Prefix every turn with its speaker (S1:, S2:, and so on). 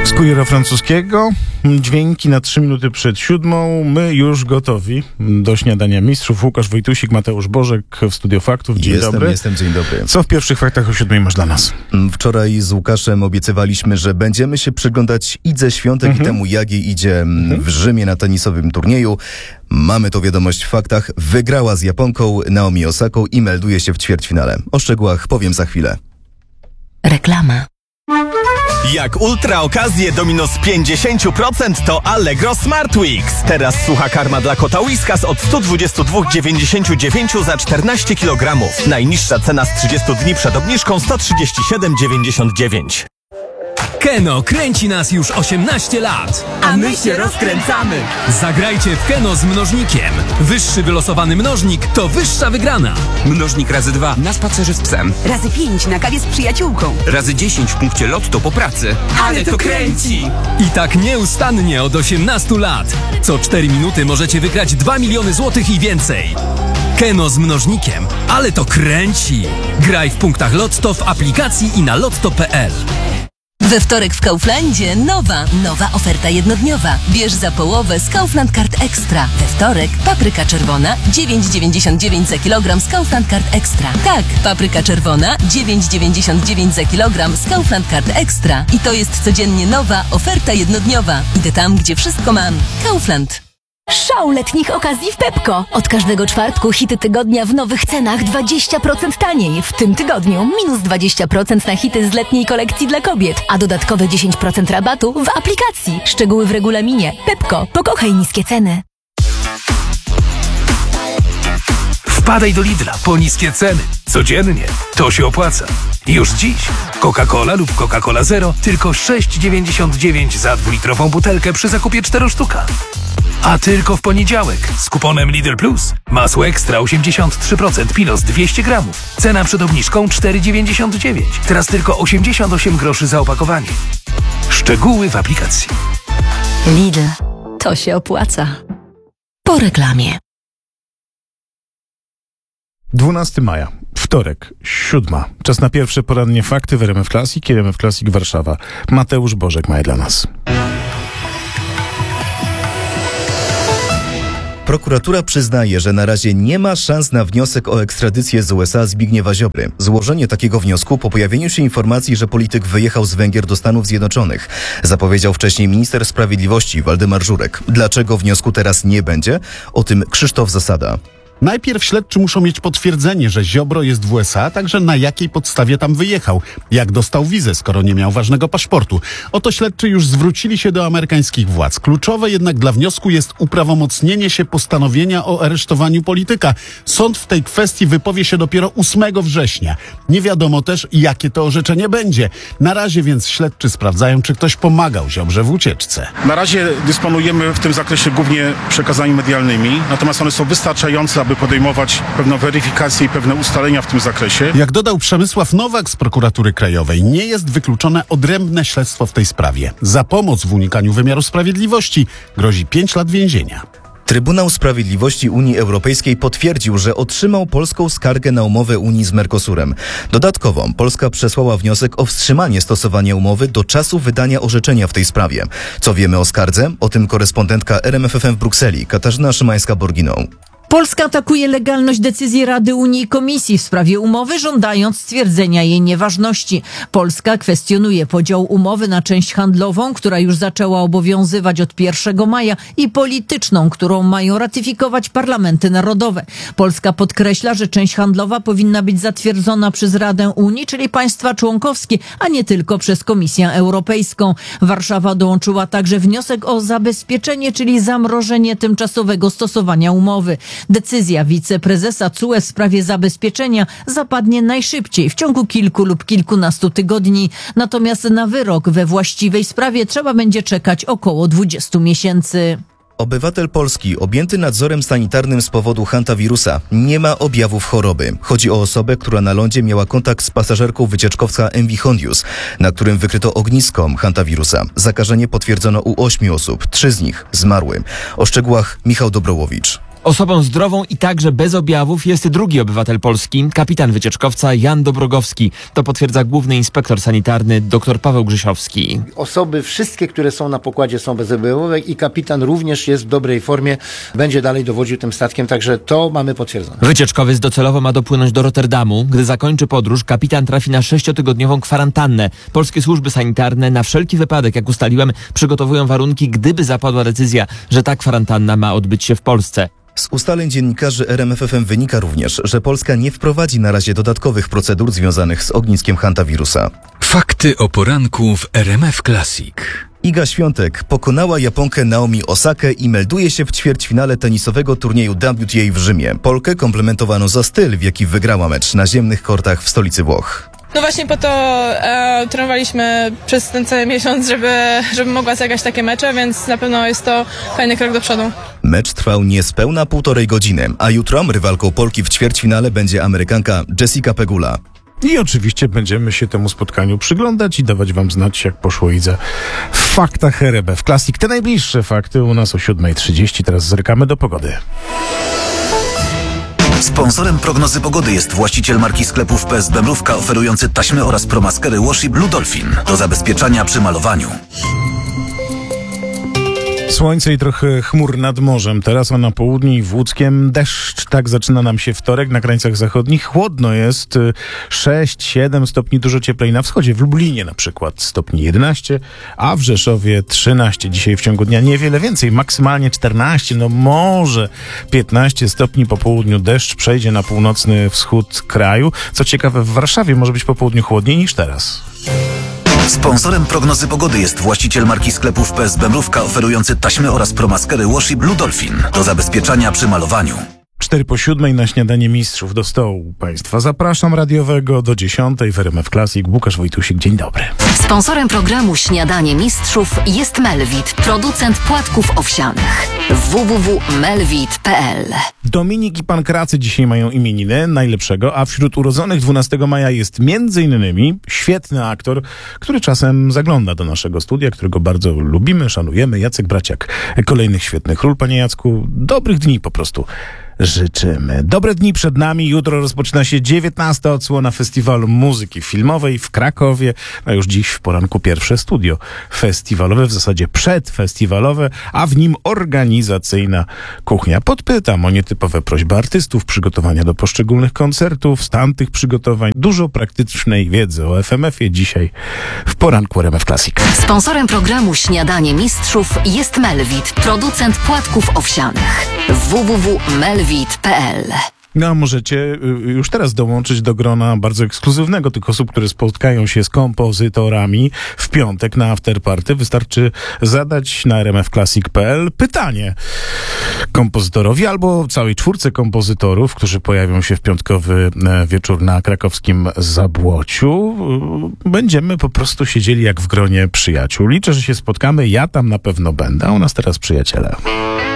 S1: Z kuriera francuskiego, dźwięki na 3 minuty przed 7. My już gotowi do śniadania mistrzów. Łukasz Wojtusik, Mateusz Bożek w Studio Faktów. Dzień dobry.
S2: Jestem, dzień dobry.
S1: Co w pierwszych faktach o 7 masz dla nas?
S2: Wczoraj z Łukaszem obiecywaliśmy, że będziemy się przyglądać Idze Świątek i temu, jak jej idzie w Rzymie na tenisowym turnieju. Mamy to wiadomość w faktach. Wygrała z Japonką Naomi Osaką i melduje się w ćwierćfinale. O szczegółach powiem za chwilę.
S3: Reklama.
S4: Jak ultra okazje do minus 50% to Allegro Smart Weeks. Teraz sucha karma dla kota Whiskas od 122,99 za 14 kg. Najniższa cena z 30 dni przed obniżką 137,99.
S5: Keno kręci nas już 18 lat.
S6: A my się rozkręcamy.
S5: Zagrajcie w Keno z mnożnikiem. Wyższy wylosowany mnożnik to wyższa wygrana.
S7: Mnożnik razy 2 na spacerze z psem.
S6: Razy 5 na kawie z przyjaciółką.
S7: Razy 10 w punkcie lotto po pracy.
S6: Ale to kręci!
S5: I tak nieustannie od 18 lat. Co 4 minuty możecie wygrać 2 miliony złotych i więcej. Keno z mnożnikiem. Ale to kręci. Graj w punktach Lotto w aplikacji i na lotto.pl.
S3: We wtorek w Kauflandzie nowa oferta jednodniowa. Bierz za połowę z Kaufland Card Extra. We wtorek papryka czerwona 9,99 za kilogram z Kaufland Card Extra. Tak, papryka czerwona 9,99 za kilogram z Kaufland Card Extra. I to jest codziennie nowa oferta jednodniowa. Idę tam, gdzie wszystko mam. Kaufland.
S8: Szał letnich okazji w Pepco. Od każdego czwartku hity tygodnia w nowych cenach 20% taniej. W tym tygodniu minus 20% na hity z letniej kolekcji dla kobiet, a dodatkowe 10% rabatu w aplikacji. Szczegóły w regulaminie. Pepco. Pokochaj niskie ceny.
S9: Wpadaj do Lidla po niskie ceny. Codziennie. To się opłaca. Już dziś. Coca-Cola lub Coca-Cola Zero tylko 6,99 za 2-litrową butelkę przy zakupie 4 sztuka. A tylko w poniedziałek z kuponem Lidl Plus. Masło ekstra 83% Pilos 200 gramów. Cena przed obniżką 4,99. Teraz tylko 88 groszy za opakowanie. Szczegóły w aplikacji.
S8: Lidl. To się opłaca.
S3: Po reklamie.
S1: 12 maja, wtorek, 7. Czas na pierwsze porannie fakty w RMF Classic i RMF Classic Warszawa. Mateusz Bożek ma je dla nas.
S2: Prokuratura przyznaje, że na razie nie ma szans na wniosek o ekstradycję z USA Zbigniewa Ziobry. Złożenie takiego wniosku po pojawieniu się informacji, że polityk wyjechał z Węgier do Stanów Zjednoczonych. Zapowiedział wcześniej minister sprawiedliwości Waldemar Żurek. Dlaczego wniosku teraz nie będzie? O tym Krzysztof Zasada.
S10: Najpierw śledczy muszą mieć potwierdzenie, że Ziobro jest w USA, także na jakiej podstawie tam wyjechał. Jak dostał wizę, skoro nie miał ważnego paszportu. Oto śledczy już zwrócili się do amerykańskich władz. Kluczowe jednak dla wniosku jest uprawomocnienie się postanowienia o aresztowaniu polityka. Sąd w tej kwestii wypowie się dopiero 8 września. Nie wiadomo też, jakie to orzeczenie będzie. Na razie więc śledczy sprawdzają, czy ktoś pomagał Ziobrze w ucieczce.
S11: Na razie dysponujemy w tym zakresie głównie przekazami medialnymi, natomiast one są wystarczające, aby podejmować pewną weryfikację i pewne ustalenia w tym zakresie.
S10: Jak dodał Przemysław Nowak z Prokuratury Krajowej, nie jest wykluczone odrębne śledztwo w tej sprawie. Za pomoc w unikaniu wymiaru sprawiedliwości grozi 5 lat więzienia.
S2: Trybunał Sprawiedliwości Unii Europejskiej potwierdził, że otrzymał polską skargę na umowę Unii z Mercosurem. Dodatkowo Polska przesłała wniosek o wstrzymanie stosowania umowy do czasu wydania orzeczenia w tej sprawie. Co wiemy o skardze? O tym korespondentka RMFFM w Brukseli, Katarzyna Szymańska-Borginą.
S12: Polska atakuje legalność decyzji Rady Unii i Komisji w sprawie umowy, żądając stwierdzenia jej nieważności. Polska kwestionuje podział umowy na część handlową, która już zaczęła obowiązywać od 1 maja i polityczną, którą mają ratyfikować parlamenty narodowe. Polska podkreśla, że część handlowa powinna być zatwierdzona przez Radę Unii, czyli państwa członkowskie, a nie tylko przez Komisję Europejską. Warszawa dołączyła także wniosek o zabezpieczenie, czyli zamrożenie tymczasowego stosowania umowy. Decyzja wiceprezesa TSUE w sprawie zabezpieczenia zapadnie najszybciej, w ciągu kilku lub kilkunastu tygodni. Natomiast na wyrok we właściwej sprawie trzeba będzie czekać około 20 miesięcy.
S2: Obywatel Polski objęty nadzorem sanitarnym z powodu hantawirusa nie ma objawów choroby. Chodzi o osobę, która na lądzie miała kontakt z pasażerką wycieczkowca MV Hondius, na którym wykryto ognisko hantawirusa. Zakażenie potwierdzono u 8 osób, 3 z nich zmarły. O szczegółach Michał Dobrołowicz.
S13: Osobą zdrową i także bez objawów jest drugi obywatel Polski, kapitan wycieczkowca Jan Dobrogowski. To potwierdza główny inspektor sanitarny dr Paweł Grzesiowski.
S14: Osoby wszystkie, które są na pokładzie, są bezobjawowe i kapitan również jest w dobrej formie, będzie dalej dowodził tym statkiem, także to mamy potwierdzone.
S13: Wycieczkowiec docelowo ma dopłynąć do Rotterdamu. Gdy zakończy podróż, kapitan trafi na 6-tygodniową kwarantannę. Polskie służby sanitarne na wszelki wypadek, jak ustaliłem, przygotowują warunki, gdyby zapadła decyzja, że ta kwarantanna ma odbyć się w Polsce.
S2: Z ustaleń dziennikarzy RMFFM wynika również, że Polska nie wprowadzi na razie dodatkowych procedur związanych z ogniskiem hantawirusa.
S9: Fakty o poranku w RMF Classic.
S2: Iga Świątek pokonała Japonkę Naomi Osakę i melduje się w ćwierćfinale tenisowego turnieju WTA w Rzymie. Polkę komplementowano za styl, w jaki wygrała mecz na ziemnych kortach w stolicy Włoch.
S15: No właśnie po to trenowaliśmy przez ten cały miesiąc, żeby mogła zagrać takie mecze, więc na pewno jest to fajny krok do przodu.
S2: Mecz trwał niespełna 1,5 godziny, a jutro rywalką Polki w ćwierćfinale będzie Amerykanka Jessica Pegula.
S1: I oczywiście będziemy się temu spotkaniu przyglądać i dawać wam znać, jak poszło Idze w faktach RMF Classic. Te najbliższe fakty u nas o 7:30. Teraz zerkamy do pogody.
S16: Sponsorem prognozy pogody jest właściciel marki sklepów PSB Mrówka, oferujący taśmy oraz promaskery Washi Blue Dolphin do zabezpieczania przy malowaniu.
S1: Słońce i trochę chmur nad morzem. Teraz, a na południu i w Łódzkiem deszcz. Tak zaczyna nam się wtorek na krańcach zachodnich. Chłodno jest 6-7 stopni, dużo cieplej na wschodzie. W Lublinie na przykład stopni 11, a w Rzeszowie 13. Dzisiaj w ciągu dnia niewiele więcej, maksymalnie 14, no może 15 stopni. Po południu deszcz przejdzie na północny wschód kraju. Co ciekawe, w Warszawie może być po południu chłodniej niż teraz.
S16: Sponsorem prognozy pogody jest właściciel marki sklepów PSB Mrówka, oferujący taśmy oraz promaskery Washi Blue Dolphin do zabezpieczania przy malowaniu.
S1: 6:45 na śniadanie mistrzów do stołu państwa. Zapraszam radiowego do 10:00 w RMF Classic. Łukasz Wojtusik, dzień dobry.
S8: Sponsorem programu Śniadanie Mistrzów jest Melvit, producent płatków owsianych. www.melvit.pl.
S1: Dominik i Pankracy dzisiaj mają imieniny najlepszego, a wśród urodzonych 12 maja jest m.in. świetny aktor, który czasem zagląda do naszego studia, którego bardzo lubimy, szanujemy, Jacek Braciak. Kolejnych świetnych ról, panie Jacku. Dobrych dni po prostu życzymy. Dobre dni przed nami. Jutro rozpoczyna się 19. odsłona Festiwalu Muzyki Filmowej w Krakowie, a już dziś w poranku pierwsze studio festiwalowe, w zasadzie przedfestiwalowe, a w nim organizacyjna kuchnia. Podpytam o nietypowe prośby artystów, przygotowania do poszczególnych koncertów, stan tych przygotowań. Dużo praktycznej wiedzy o FMF-ie dzisiaj w poranku RMF Classic.
S8: Sponsorem programu Śniadanie Mistrzów jest Melvit, producent płatków owsianych. www.melvit.pl.
S1: No a możecie już teraz dołączyć do grona bardzo ekskluzywnego tych osób, które spotkają się z kompozytorami w piątek na afterparty. Wystarczy zadać na rmfclassic.pl pytanie kompozytorowi albo całej czwórce kompozytorów, którzy pojawią się w piątkowy wieczór na krakowskim Zabłociu. Będziemy po prostu siedzieli jak w gronie przyjaciół. Liczę, że się spotkamy. Ja tam na pewno będę, a u nas teraz przyjaciele.